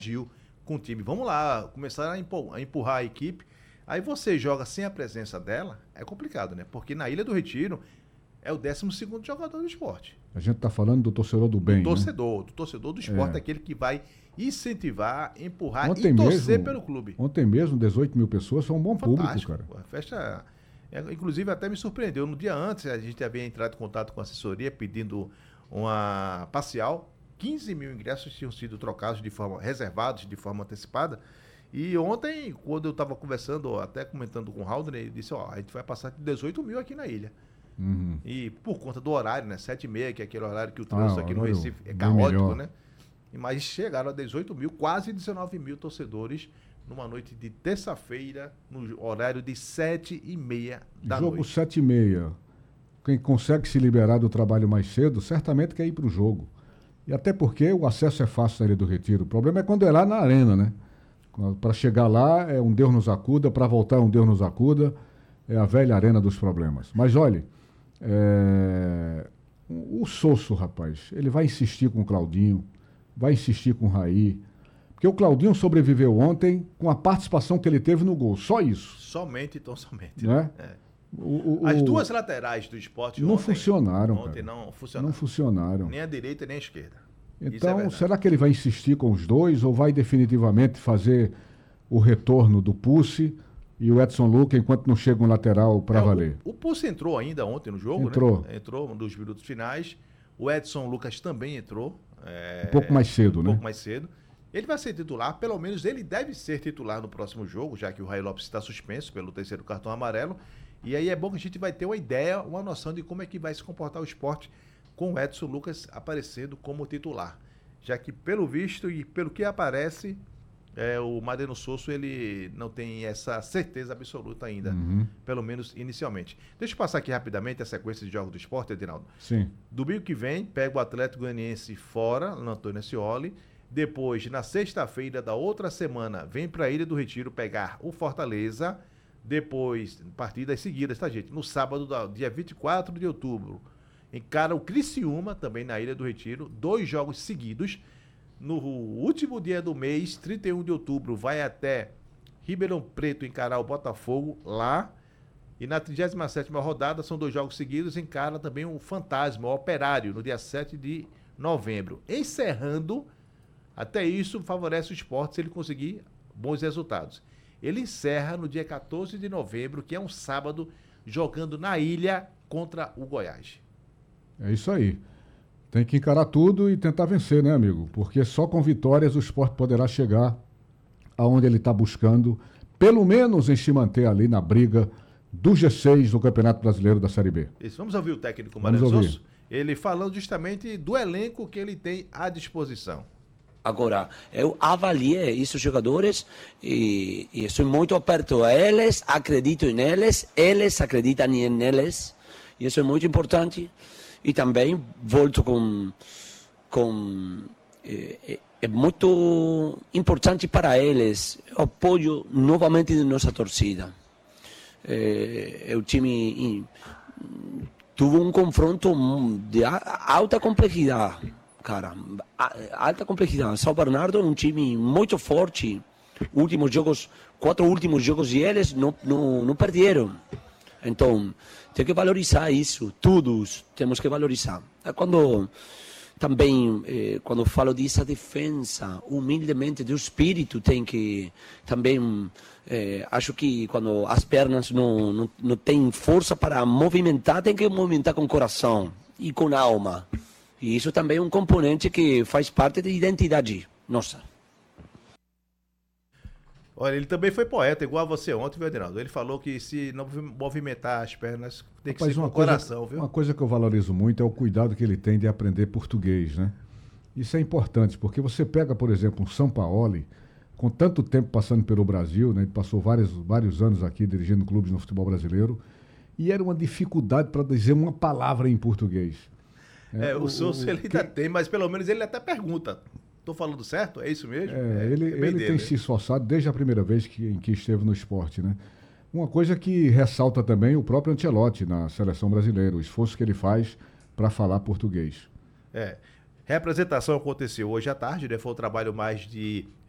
Gil com o time. Vamos lá, começar a empurrar a equipe. Aí você joga sem a presença dela, é complicado, né? Porque na Ilha do Retiro é o 12º jogador do esporte. A gente está falando do torcedor do bem, Do torcedor do esporte, aquele que vai incentivar, empurrar ontem e torcer mesmo, pelo clube. Ontem mesmo, 18 mil pessoas, foi um bom público, cara. A festa, inclusive, até me surpreendeu. No dia antes, a gente havia entrado em contato com a assessoria pedindo uma parcial. 15 mil ingressos tinham sido trocados reservados de forma antecipada. E ontem, quando eu estava conversando, até comentando com o Haldner, ele disse, a gente vai passar de 18 mil aqui na ilha. Uhum. E por conta do horário, né? 7h30, que é aquele horário que o trânsito aqui no Recife é caótico, caótico, né? Mas chegaram a 18 mil, quase 19 mil torcedores numa noite de terça-feira, no horário de 7h30 da noite. Jogo 7h30. Quem consegue se liberar do trabalho mais cedo, certamente quer ir para o jogo. E até porque o acesso é fácil na Ilha do Retiro. O problema é quando é lá na arena, né? Para chegar lá é um Deus nos acuda, para voltar é um Deus nos acuda. É a velha arena dos problemas. Mas olha, o Sosso, rapaz, ele vai insistir com o Claudinho, vai insistir com o Raí, porque o Claudinho sobreviveu ontem com a participação que ele teve no gol, só isso. Somente, então somente. Não é? As duas laterais do esporte não funcionaram. Ontem não funcionaram. Não funcionaram. Nem a direita, nem a esquerda. Então, será que ele vai insistir com os dois ou vai definitivamente fazer o retorno do Pussi e o Edson Lucas enquanto não chega um lateral para valer? O Pussi entrou ainda ontem no jogo, entrou. Né? Entrou nos minutos finais. O Edson Lucas também entrou. Um pouco mais cedo, né? Um pouco mais cedo. Ele vai ser titular, pelo menos ele deve ser titular no próximo jogo, já que o Raí Lopes está suspenso pelo 3º cartão amarelo. E aí é bom que a gente vai ter uma ideia, uma noção de como é que vai se comportar o esporte com o Edson Lucas aparecendo como titular. Já que, pelo visto e pelo que aparece, o Madeno Sosso, ele não tem essa certeza absoluta ainda, pelo menos inicialmente. Deixa eu passar aqui rapidamente a sequência de jogos do esporte, Edinaldo. Sim. Domingo que vem, pega o Atlético Goianiense fora, no Antônio Ascioli. Depois, na sexta-feira da outra semana, vem para a Ilha do Retiro pegar o Fortaleza. Depois, partidas seguidas, tá, gente? No sábado, dia 24 de outubro, encara o Criciúma, também na Ilha do Retiro. 2 jogos seguidos. No último dia do mês, 31 de outubro, vai até Ribeirão Preto encarar o Botafogo lá. E na 37ª rodada, são 2 jogos seguidos, encara também o Fantasma, o Operário, no dia 7 de novembro. Encerrando, até isso favorece o esporte se ele conseguir bons resultados. Ele encerra no dia 14 de novembro, que é um sábado, jogando na ilha contra o Goiás. É isso aí. Tem que encarar tudo e tentar vencer, né, amigo? Porque só com vitórias o esporte poderá chegar aonde ele está buscando, pelo menos em se manter ali na briga do G6 do Campeonato Brasileiro da Série B. Isso. Vamos ouvir o técnico Madeno Sosso, ele falando justamente do elenco que ele tem à disposição. Agora, eu avaliei esses jogadores e estou muito perto a eles, acredito neles, eles acreditam neles, e isso é muito importante. E também volto é muito importante para eles o apoio novamente de nossa torcida. O time teve um confronto de alta complexidade. Cara, alta complexidade. São Bernardo é um time muito forte. Últimos jogos, 4 últimos jogos e eles não perderam. Então, tem que valorizar isso. Todos temos que valorizar. Quando falo dessa defesa, humildemente, do espírito, tem que também... acho que quando as pernas não têm força para movimentar, tem que movimentar com o coração e com a alma. E isso também é um componente que faz parte da identidade nossa. Olha, ele também foi poeta, igual a você ontem, viu, Edinaldo? Ele falou que se não movimentar as pernas, tem que ser com o coração, viu? Uma coisa que eu valorizo muito é o cuidado que ele tem de aprender português, né? Isso é importante, porque você pega, por exemplo, um Sampaoli, com tanto tempo passando pelo Brasil, né? Ele passou vários anos aqui dirigindo clubes no futebol brasileiro, e era uma dificuldade para dizer uma palavra em português. O Sosso ele ainda tem, mas pelo menos ele até pergunta. Estou falando certo? É isso mesmo? Ele tem se esforçado desde a primeira vez em que esteve no esporte, né? Uma coisa que ressalta também o próprio Ancelotti na seleção brasileira, o esforço que ele faz para falar português. Representação aconteceu hoje à tarde, né? Foi um trabalho mais de